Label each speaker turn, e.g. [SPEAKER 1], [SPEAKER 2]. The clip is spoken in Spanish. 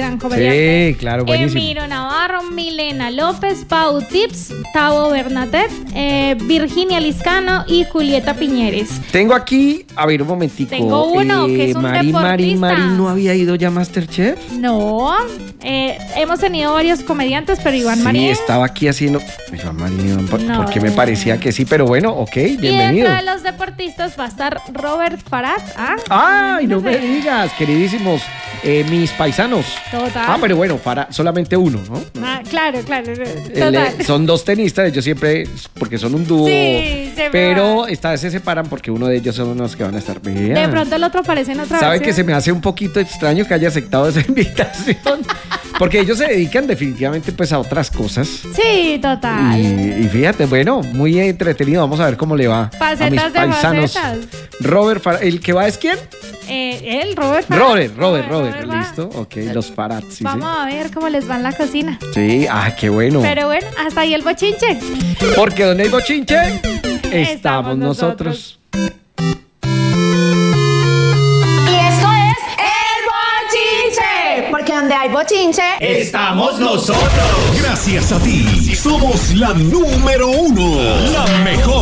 [SPEAKER 1] gran comediante.
[SPEAKER 2] Sí, claro, buenísimo.
[SPEAKER 1] Emiro Navarro, Milena López, Pau Tips, Tavo Bernadet, Virginia Liscano y Julieta Piñeres.
[SPEAKER 2] Tengo aquí, a ver, un momentico.
[SPEAKER 1] Tengo uno que es un deportista.
[SPEAKER 2] Mari ¿no había ido ya a MasterChef?
[SPEAKER 1] No, hemos tenido varios comediantes, pero Iván
[SPEAKER 2] Sí,
[SPEAKER 1] Marín.
[SPEAKER 2] estaba aquí haciendo... Iván Marín,
[SPEAKER 1] No.
[SPEAKER 2] porque me parecía que sí, pero bueno, ok,
[SPEAKER 1] Y
[SPEAKER 2] bienvenido.
[SPEAKER 1] entre los deportistas va a estar Robert Farad.
[SPEAKER 2] ¡Ay, no me digas, queridísimos! Mis paisanos.
[SPEAKER 1] Total.
[SPEAKER 2] Pero bueno, solamente uno, ¿no?
[SPEAKER 1] Claro. Total.
[SPEAKER 2] Son dos tenistas, ellos siempre, porque son un dúo,
[SPEAKER 1] Sí, siempre
[SPEAKER 2] pero
[SPEAKER 1] van.
[SPEAKER 2] esta vez se separan porque uno de ellos son los que van a estar. Vean.
[SPEAKER 1] De pronto el otro aparece en otra
[SPEAKER 2] ¿Sabe
[SPEAKER 1] versión?
[SPEAKER 2] que se me hace un poquito extraño que haya aceptado esa invitación? Porque ellos se dedican definitivamente pues a otras cosas.
[SPEAKER 1] Sí, total.
[SPEAKER 2] Y fíjate, bueno, muy entretenido. Vamos a ver cómo le va a mis
[SPEAKER 1] Facetas de
[SPEAKER 2] paisanos.
[SPEAKER 1] facetas.
[SPEAKER 2] Robert ¿el que va es quién?
[SPEAKER 1] Robert Farad.
[SPEAKER 2] Robert,
[SPEAKER 1] va.
[SPEAKER 2] listo. Ok, los Farad, sí.
[SPEAKER 1] Vamos a ver cómo les va en la cocina.
[SPEAKER 2] Sí, qué bueno.
[SPEAKER 1] Pero bueno, hasta ahí el bochinche.
[SPEAKER 2] Porque donde hay bochinche, estamos nosotros.
[SPEAKER 3] Y esto es El Bochinche, porque donde hay bochinche,
[SPEAKER 4] ¡Estamos nosotros!
[SPEAKER 5] Gracias a ti, somos la número 1, la mejor.